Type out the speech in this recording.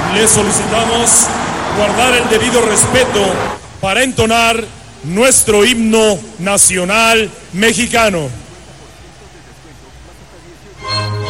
Le solicitamos guardar el debido respeto para entonar nuestro himno nacional mexicano.